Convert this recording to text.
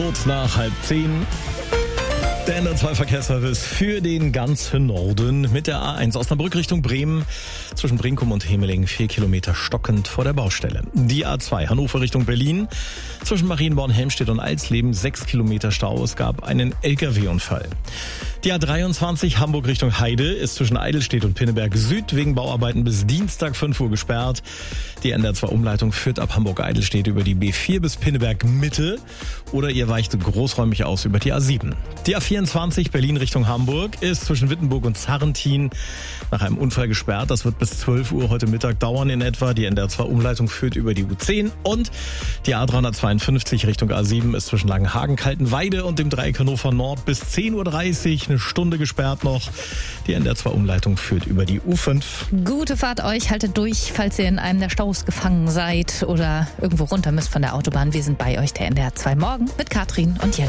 Kurz nach 9:30. Der NDR2 Verkehrsservice für den ganzen Norden mit der A1 Osnabrück Richtung Bremen. Zwischen Brinkum und Hemeling 4 Kilometer stockend vor der Baustelle. Die A2 Hannover Richtung Berlin. Zwischen Marienborn, Helmstedt und Alsleben 6 Kilometer Stau. Es gab einen LKW-Unfall. Die A23 Hamburg Richtung Heide ist zwischen Eidelstedt und Pinneberg Süd wegen Bauarbeiten bis Dienstag 5 Uhr gesperrt. Die NDR2 Umleitung führt ab Hamburg-Eidelstedt über die B4 bis Pinneberg Mitte oder ihr weicht großräumig aus über die A7. Die A24 Berlin Richtung Hamburg ist zwischen Wittenburg und Zarrentin nach einem Unfall gesperrt. Das wird bis 12 Uhr heute Mittag dauern in etwa. Die NDR2 Umleitung führt über die U10 und die A352 Richtung A7 ist zwischen Langenhagen, Kaltenweide und dem Dreieck Hannover Nord bis 10:30 Uhr eine Stunde gesperrt noch. Die NDR2 Umleitung führt über die U5. Gute Fahrt euch, haltet durch, falls ihr in einem der Staus gefangen seid oder irgendwo runter müsst von der Autobahn. Wir sind bei euch, der NDR2 Morgen mit Katrin und Jens.